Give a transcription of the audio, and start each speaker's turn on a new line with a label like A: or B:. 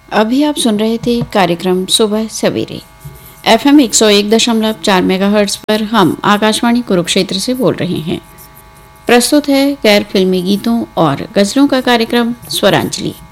A: अभी आप सुन रहे थे कार्यक्रम सुबह सवेरे। FM 101.4 मेगाहर्ट्ज पर हम आकाशवाणी कुरुक्षेत्र से बोल रहे हैं। प्रस्तुत है गैर फिल्मी गीतों और गजलों का कार्यक्रम स्वरांजलि।